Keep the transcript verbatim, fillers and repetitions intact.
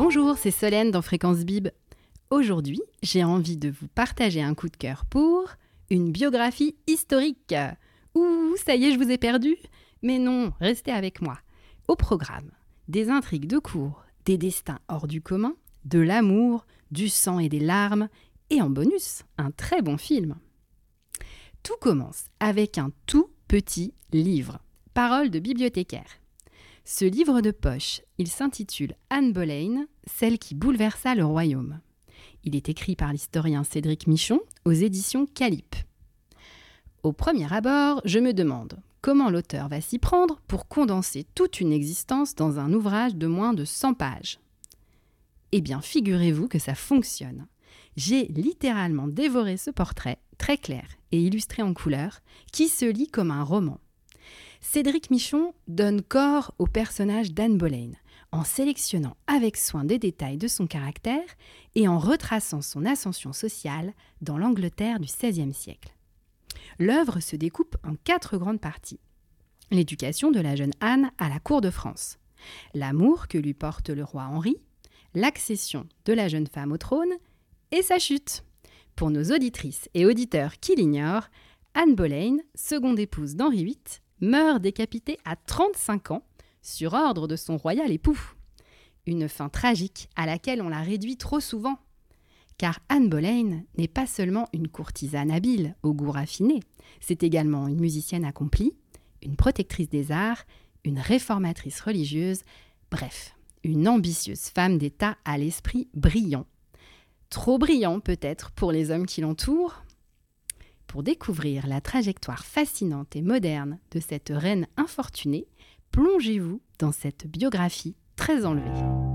Bonjour, c'est Solène dans Fréquence Bib. Aujourd'hui, j'ai envie de vous partager un coup de cœur pour une biographie historique. Ouh, ça y est, je vous ai perdu. Mais non, restez avec moi. Au programme, des intrigues de cour, des destins hors du commun, de l'amour, du sang et des larmes, et en bonus, un très bon film. Tout commence avec un tout petit livre, Paroles de bibliothécaire. Ce livre de poche, il s'intitule Anne Boleyn, celle qui bouleversa le royaume. Il est écrit par l'historien Cédric Michon aux éditions Calippe. Au premier abord, je me demande comment l'auteur va s'y prendre pour condenser toute une existence dans un ouvrage de moins de cent pages. Eh bien, figurez-vous que ça fonctionne. J'ai littéralement dévoré ce portrait, très clair et illustré en couleur, qui se lit comme un roman. Cédric Michon donne corps au personnage d'Anne Boleyn, en sélectionnant avec soin des détails de son caractère et en retraçant son ascension sociale dans l'Angleterre du seizième siècle. L'œuvre se découpe en quatre grandes parties. L'éducation de la jeune Anne à la cour de France, l'amour que lui porte le roi Henri, l'accession de la jeune femme au trône et sa chute. Pour nos auditrices et auditeurs qui l'ignorent, Anne Boleyn, seconde épouse d'Henri huit, meurt décapitée à trente-cinq ans sur ordre de son royal époux. Une fin tragique à laquelle on la réduit trop souvent. Car Anne Boleyn n'est pas seulement une courtisane habile, au goût raffiné, c'est également une musicienne accomplie, une protectrice des arts, une réformatrice religieuse, bref, une ambitieuse femme d'État à l'esprit brillant. Trop brillant peut-être pour les hommes qui l'entourent. Pour découvrir la trajectoire fascinante et moderne de cette reine infortunée, plongez-vous dans cette biographie très enlevée.